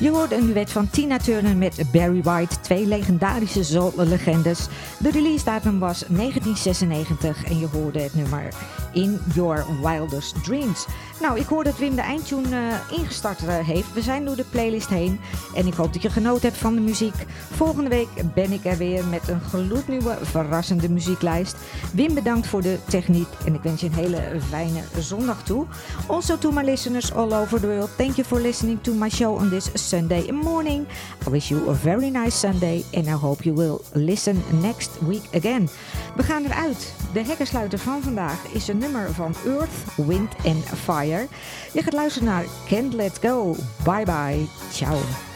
Je hoorde een duet van Tina Turner met Barry White, twee legendarische soul-legendes. De releasedatum was 1996 en je hoorde het nummer In Your Wildest Dreams. Nou, ik hoor dat Wim de eindtune ingestart heeft. We zijn door de playlist heen en ik hoop dat je genoten hebt van de muziek. Volgende week ben ik er weer met een gloednieuwe, verrassende muzieklijst. Wim, bedankt voor de techniek en ik wens je een hele fijne zondag toe. Also to my listeners all over the world, thank you for listening to my show on this Sunday morning. I wish you a very nice Sunday and I hope you will listen next week again. We gaan eruit. De hekkensluiter van vandaag is een nummer van Earth, Wind and Fire. Je gaat luisteren naar Can't Let Go. Bye bye. Ciao.